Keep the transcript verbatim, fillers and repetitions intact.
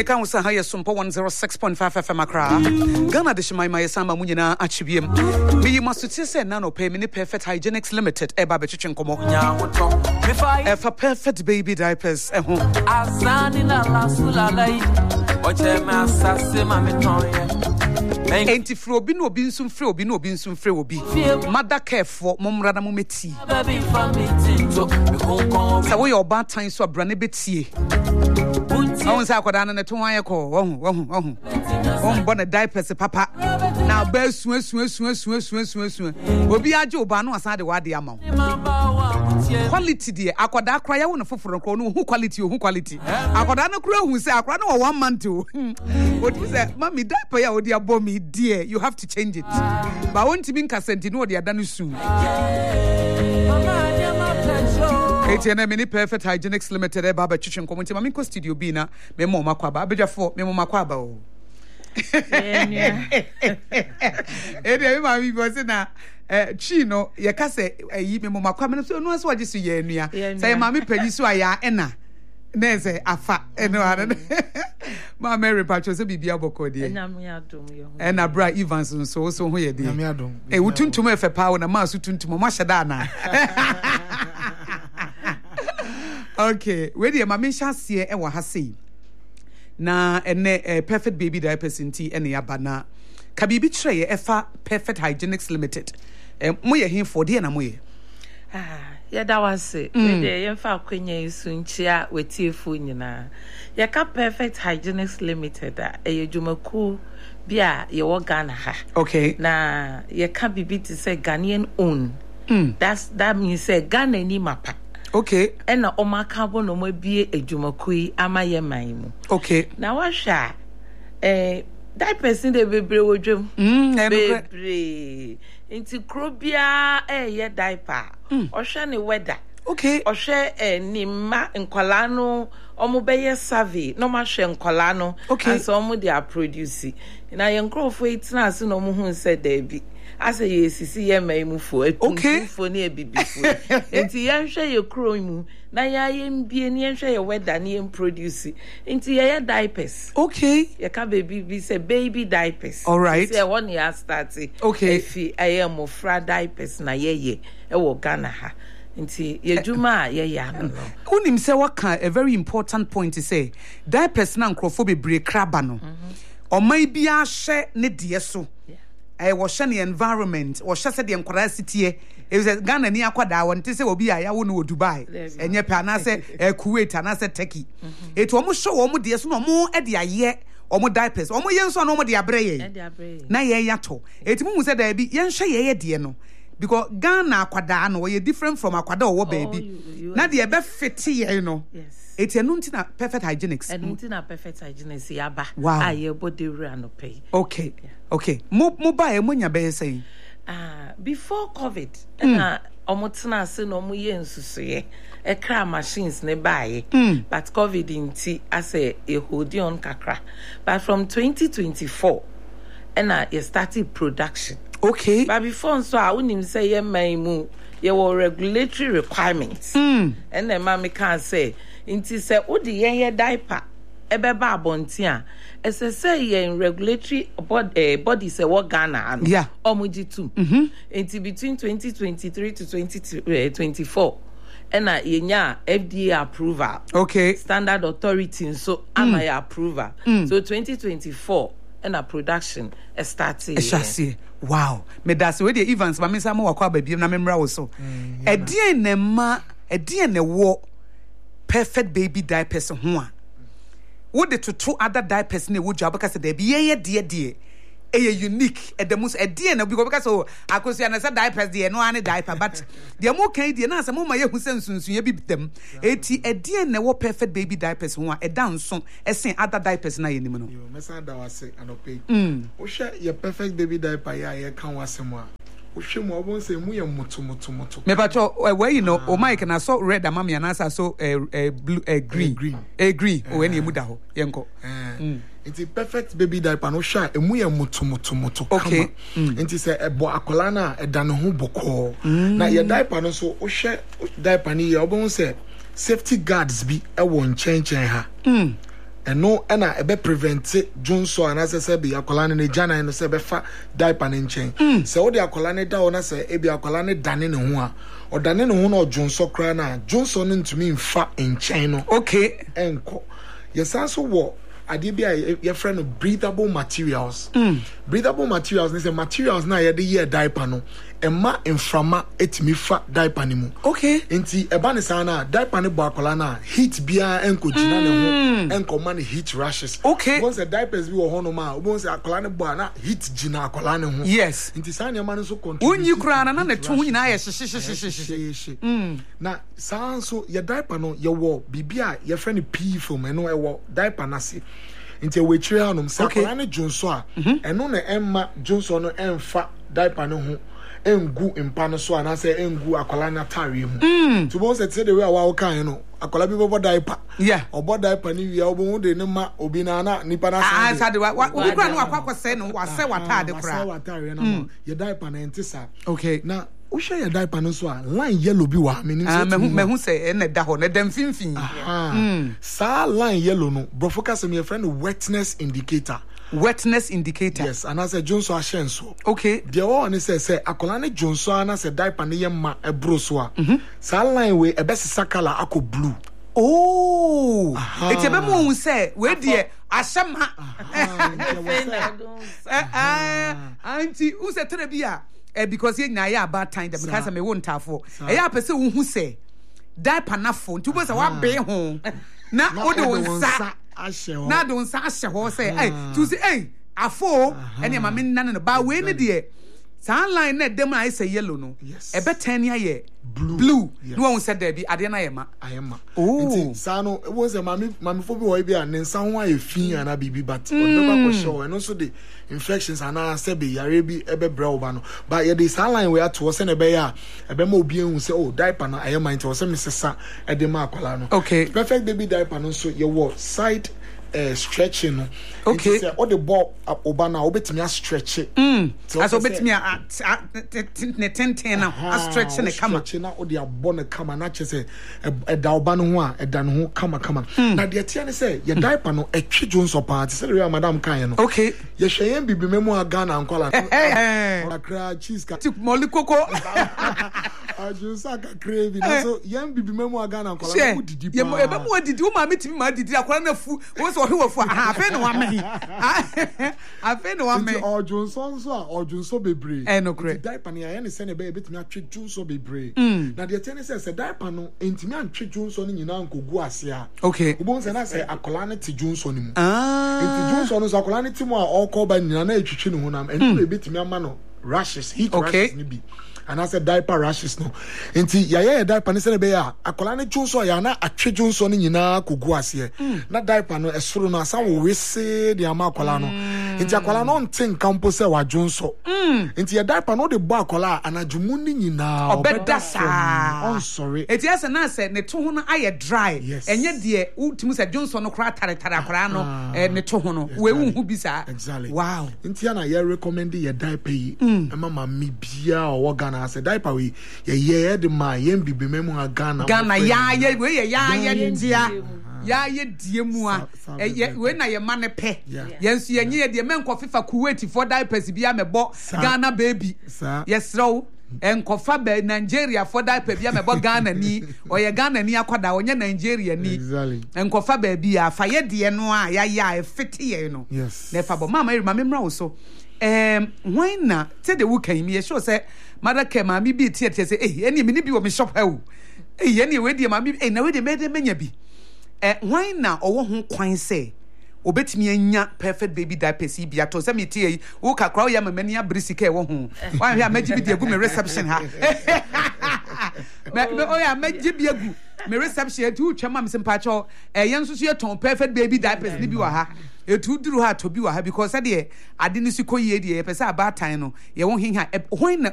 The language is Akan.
Meka usa haya sumpo one oh six point five F M Accra. Ghana de shimai mai sama munyina achibiem. Me masuti se na no pay me Perfect Hygienics Limited e ba bechichen komo. E for Perfect Baby Diapers e ho. Azani na la sulalai. Oche me asase ma me tonye. Enti fro obi no obi nsum fre obi no obi nsum fre obi. Mother care for momra na mo meti. Sa wo your bad time so abrane betie. Won say akoda na to wan yeko won won won won born diapers papa na ba su su su su su su su obi age oba no asan de wade ama quality de akoda akra ya won foforo kro no hu quality hu quality akoda no kro hu say akra no one month o odi say mami diaper ya odi abo me dear you have to change it ba won tibi nkasenti no odi ada no su A T N M Perfect Hygienics Limited e baba chichen komunti mami ko studio bi na me mo makwa ba abedwafo me mo makwa ba o enya e de ma bi bo se na eh chi no ye ka se yi me mo makwa me so no so wage so ye enua say mami pani so aya ena na se afa eno ana ma Mary Pacho se bibia boko de enya me adom ye ho ena bra Evans so so ho ye de enya me adom e wutuntum e fe pa na ma so tuntum ma hyeda na Okay, where the mama shase e wa ha sei na ene eh, Perfect Baby Diapers nti ene yabana ka bibi kire ye efa Perfect Hygienics Limited eh mo ye hin for de na mo ye ah ya da wase we de ye fa kwenya isu nchia wetiefu nyina ye ka Perfect Hygienics Limited a ye dwumaku bia ye wo Ghana ha okay na ye ka bibi ti say Ghanaian own mm. that's that means say Ghana ni mapa. Okay. Ena omaka bo no mo bie adwumakui amaye man. Okay. Na wa hwa eh diapers de bebre wodwem. Mm, bebre. Inti krobia eh ye diaper. Ohwe ne weather. Okay. Ohwe eh ni ma nkwala no omo beye survey no ma hwe nkwala no. Okay. And so omo dey produce. Na ye nkrofo itina ase no mo hu se da bi. Asa ye sisi ye maimufo etumfo ne ebibifo enti ye hwe ye kroimu na ya ye mbie ne hwe ye weather ne ye produce enti ye diapers okay ye ka baby bi say baby diapers all right say one year start okay efi ayemo fra diapers na ye ye e wo Ghana ha enti ye djuma ye ya no unim say waka a very important point to say diapers na nkrofo bebre kraba no omai bia hye ne de so I was shiny environment or shasa the enquiracity. It was a Ghana near Quada one to say, will be a Yawunu Dubai, and yet Panase, a Kuwait, and I said Techie. It almost show almost dear no more at the year or more diapers, or more young son, or more the abre. Na ye yato. It moves said there be young shay diano. Because Ghana Quadano were different from a Quado baby. Now the above fifty, you know. Yes. It's a nuntina Perfect Hygienics. A nuntina Perfect Hygienics, yaba. Wow. I your body run pay. Okay. Okay. Mo mo buy mo nya be say. Ah, before COVID, na omotina se no mo ye nsusuye. E kra machines ne buy. But COVID inti as a hold on kakra. But from twenty twenty-four, na you started production. Okay. But before so I wouldn't say ye maimu. Ye were regulatory requirements. Mm. And then mommy can say, inti say, odi ye diaper, ebeba abontia. As I say, ye in regulatory body, uh, body say what Ghana. Yeah. Omuji too. Mm-hmm. Inti between twenty twenty-three to twenty twenty-four. And uh, yenya F D A approval. Okay. Standard authority, so mm. am I approval. Mm. So twenty twenty-four, and a production uh, started. Yeah. Wow, me that's where the Evans, but me say mo wakwa baby na memra wo so. E die na ma, e die na wo Perfect Baby Diapers ho a. Wo de to two other diapers na wo dwa because there be ye die die. E unique, e the most e die na because so akosia na say diapers die no ane diaper but the mo kan die na say mo ma ye hu sensunsun ye bi dem. Eti e die na wo Perfect Baby Diapers ho a e dan so e sen other diapers na ye nim no. Yo, me say da wase anope. Mm. Wo hwe ye Perfect Baby Diaper ya ye kan wasem a. Wo hwe mo obon say mu ye moto moto moto. Me pacho where you know o mic na so red am me na so eh blue eh green. Green. Eh green o when ye mu da ho ye nko. Eh. It's Perfect Baby Diaper no sha emu ye moto moto moto kama. Okay. Nti say ebo akola na e da no ho boko. Na ye diaper no so wo hwe diaper ni ye obon say safety guards bi e wo nchen nchen ha. eno ena ebe prevent junso anase se be akola ne jana no se be fa diaper ne nchen se wo de akola ne da ona se e be akola ne dane ne ho a o dane ne ho na junso kra na junso no ntumi mfa nchen no okay enko yesanso wo ade bia your friend breathable materials mm. breathable materials is materials na ye de ye diaper no emma inframa etimi fa diaper ni mu okay enti eba ne sana diaper ne bo akola na heat bia enko gina ne ho enko man heat rashes okay once the diapers bi wo ho no ma once akola ne bo na heat gina akola ne ho yes enti sana man so control unyi kura na na to ho nyina ye hye mm na sanso ye diaper no ye wo bibia ye friend pee foam eno e wo diaper na se nti we chire hanom sa akola ne jonso a eno na emma jonso no emfa diaper no ho engu impa no so anase engu akola na tare mu to bon say the way wa kan no akola bi bobo diaper yeah obo diaper ni wi obo de ne ma obi na na nipa na sa ah sa de wa obi kura no akwa se no wa se watade kura wa tare na mo ye diaper na entisa okay na o share your diaper no so a line yellow bi wa me ni so me me hu say na da ho na dem finfin mm sa line yellow no bro focus me your friend wetness indicator wetness indicator yes and as a Johnson ashenso okay the one say say akola ne Johnson ana say diaper ne yema ebro so a sa line we ebesisa color ako blue oh eti ebe mo hu say we de ashama eh anti u say tere bia eh because ye nya ya bad time dem because me won tafo eh ya pese wo hu say diaper na fo nti bo say wa be ho na o de won sa na don sa ahye ho say eh to say eh afo ene ma me nane no ba we ne de sa line na dem I say yellow no e be ten ya ye blue blue no one said there be ade na ye ma ayema oh sa no wo say mami mami fo bi wo bi a ne nsa ho aye fin ana bibi but o be ba ko show and also the infections ana say be yare bi e be bra oba no but ye the sa line we ato say na be ya e be ma obi ehun say oh diaper na ayema nti wo say me sesa e de ma akola no okay perfect baby diaper no so ye wo side uh, stretching no okay say all the ball oba na obetimi a stretch it mm as obetimi a ne ten ten na a stretch ne kama stretch na o de abo ne kama na che say e da oba no ho a e da no ho kama kama na de tie ne say ye diaper no e twi jo nso pa say the madam kan no okay ye hweyen bibi memu aga na nkwala no akra cheese ka tip moli koko aju saka craving so yen bibi memu aga na nkwala no didi pa ye be mu didi o ma metimi ma didi akwala na fu wo so hwe fu ah afa no wa me afa no wa me oju nso nso a oju nso bebre eh no kre diaper na ye ne se ne be betimi atwe ju nso bebre na de tie ne se se diaper no entimi antwe ju nso no nyina nkogu ase a okay ubon se na se akola ne ti ju nso ni mu ah enti ju nso no so akola ne ti mu a okoba nyina na etwitwe ne ho na enti be betimi ama no rashes heat okay. rashes ni bi and I said diaper rashes no enti ya ya diaper ne se ne be ya akola ne junso ya na atwe junso ne nyina kogu ase na diaper no esoro no asa wo wese de ama akola no enti akola no ntin kampo se wa junso enti ya diaper no de bo akola anajumu ni nyina obeda sa on sorry enti asa na se ne to ho no aye dry enye de ultimu se junso no kra tare tare akola no eh ne to ho no we wu hu bi sa exactly wow enti ya na ya recommend ya diaper yi mama mi bia o Ghana say diaper we ye ye de ma ye bibi memu ha Ghana Ghana ya ye we ye ya ye dia ya ye die mu a we na ye ma ne pe ye nso ye nye de men kofifa Kuwait for diapers bia mebo Ghana baby yes row enkofa be Nigeria for diaper bia mebo Ghana ni o ye Ghana ni akwada onye Nigeria ni enkofa ba bia fa ye de no a ya ya e fiti ye no na fa bo mama eri mama mra wo so um when na say the wook can me sure say mother ke ma mi bi tie tie say eh eni me ni bi wo me shop ha wo eh eni we die ma mi eh na we de me de menya bi eh when na owo ho kwan say obetimi anya perfect baby diapers bi ato say me tie wo kakra wo ya ma mani abrisika e wo ho wan hwe amaji bi de gu me reception ha me o ya amaji bi egu me reception etu twema me simpa cho eh yen so so ye ton perfect baby diapers ni bi wa ha etu duru ha to bi wa ha because say de ade ni sikoyie de e pese about time no ye wo hinha